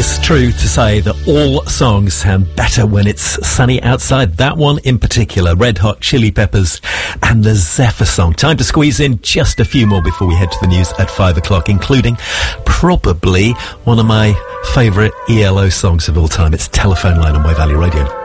It's true to say that all songs sound better when it's sunny outside. That one in particular, Red Hot Chili Peppers and the Zephyr Song. Time to squeeze in just a few more before we head to the news at 5 o'clock, including probably one of my favourite ELO songs of all time. It's Telephone Line on My Valley Radio.